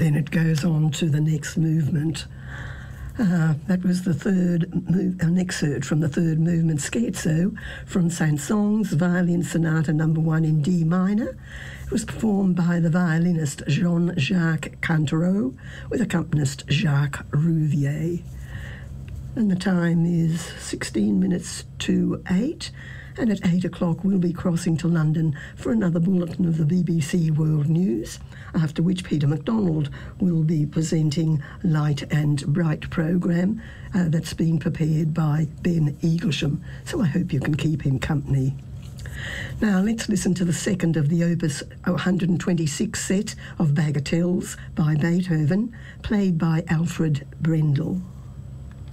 Then it goes on to the next movement. That was an excerpt from the third movement scherzo from Saint-Saëns Violin Sonata No. 1 in D minor. It was performed by the violinist Jean-Jacques Cantereau with accompanist Jacques Rouvier. And the time is 16 minutes to 8. And at 8 o'clock we'll be crossing to London for another bulletin of the BBC World News, after which Peter MacDonald will be presenting Light and Bright programme that's been prepared by Ben Eaglesham, so I hope you can keep him company. Now let's listen to the second of the Opus 126 set of Bagatelles by Beethoven, played by Alfred Brendel.